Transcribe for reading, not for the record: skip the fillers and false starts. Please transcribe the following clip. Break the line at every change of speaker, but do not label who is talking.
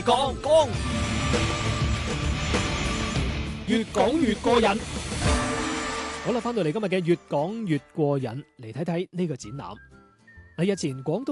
講，越講越過癮。好啦，翻到嚟今日嘅越講越過癮，嚟睇睇呢個展覽。日前廣東